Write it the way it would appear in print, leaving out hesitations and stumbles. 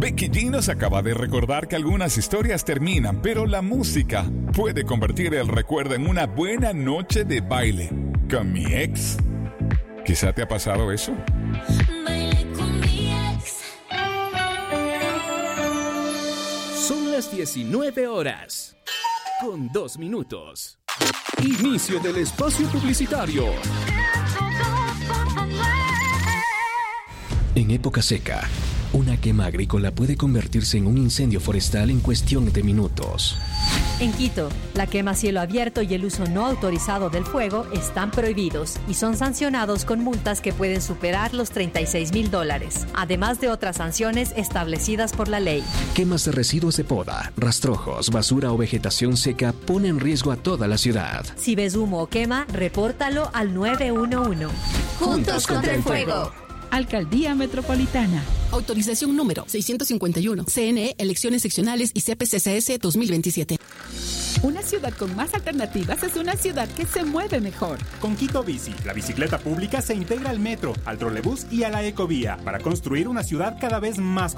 Becky G nos acaba de recordar que algunas historias terminan, pero la música puede convertir el recuerdo en una buena noche de baile. Con mi ex. ¿Quizá te ha pasado eso? Bailé con mi ex. Son las 19 horas. Con 2 minutos. Inicio del espacio publicitario. En época seca, una quema agrícola puede convertirse en un incendio forestal en cuestión de minutos. En Quito, la quema a cielo abierto y el uso no autorizado del fuego están prohibidos y son sancionados con multas que pueden superar los $36,000, además de otras sanciones establecidas por la ley. Quemas de residuos de poda, rastrojos, basura o vegetación seca ponen en riesgo a toda la ciudad. Si ves humo o quema, repórtalo al 911. Juntos contra el fuego. Alcaldía Metropolitana. Autorización número 651. CNE, Elecciones Seccionales y CPCCS 2027. Una ciudad con más alternativas es una ciudad que se mueve mejor. Con Quito Bici, la bicicleta pública se integra al metro, al trolebús y a la ecovía para construir una ciudad cada vez más